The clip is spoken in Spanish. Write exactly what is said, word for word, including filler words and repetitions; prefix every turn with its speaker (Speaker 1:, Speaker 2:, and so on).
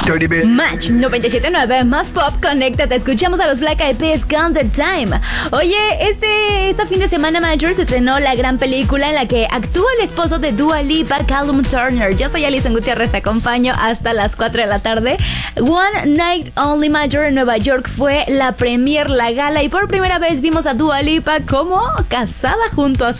Speaker 1: Match noventa y siete punto nueve, más pop, conéctate. Escuchamos a los Black Eyed Peas con The Time. Oye, este, este fin de semana, Major, se estrenó la gran película en la que actúa el esposo de Dua Lipa, Callum Turner. Yo soy Alison Gutiérrez, te acompaño hasta las cuatro de la tarde. One Night Only, Major, en Nueva York fue la premier, la gala, y por primera vez vimos a Dua Lipa como casada junto a su